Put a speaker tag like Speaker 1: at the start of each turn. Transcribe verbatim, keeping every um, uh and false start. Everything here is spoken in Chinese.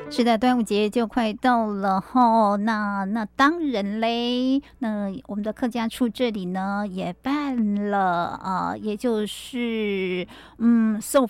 Speaker 1: 是的，端午节就快到了吼，那那当然嘞，那我们的客家处这里呢也办了啊、呃也就是嗯送